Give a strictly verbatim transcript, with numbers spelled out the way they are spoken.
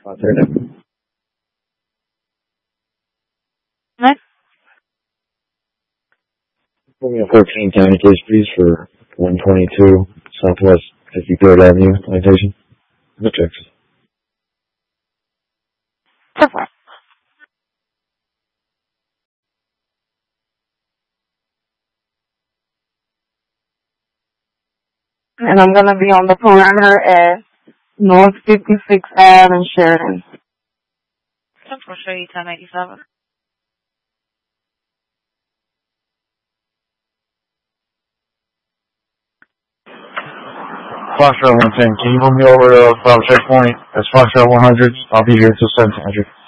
I'll turn it. Next. Put me a fourteen county case, please, for one twenty-two Southwest fifty-third Avenue, Plantation, Texas. Perfect. And I'm going to be on the parameter at North fifty-sixth Avenue in Sheridan. Central show you ten eighty-seven. Foxtrot one ten, can you move me over to Bravo checkpoint? That's Foxtrot one hundred. I'll be here until seven hundred.